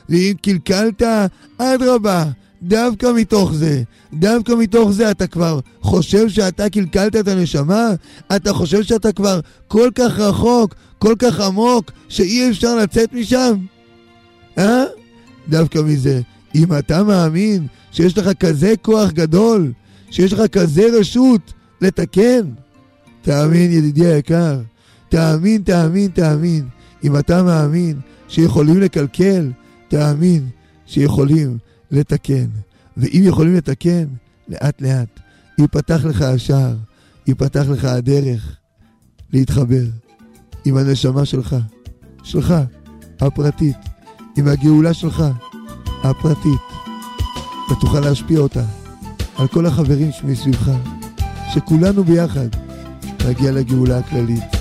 ואם קלקלת, אדרבה, דווקא מתוך זה אתה כבר חושב שאתה קלקלת את הנשמה? אתה חושב שאתה כבר כל כך רחוק, כל כך עמוק, שאי אפשר לצאת משם? דווקא מזה, אם אתה מאמין שיש לך כזה כוח גדול, שיש לך כזה רשות לתקן, תאמין ידידי היקר, תאמין. אם אתה מאמין שיכולים לקלקל, תאמין שיכולים לתקן. ואם יכולים לתקן, לאט לאט ייפתח לך השער, ייפתח לך הדרך להתחבר עם הנשמה שלך הפרטית, עם הגאולה שלך הפרטית. ותוכל להשפיע אותה על כל החברים מסביבך, שכולנו ביחד נגיע לגאולה הכללית.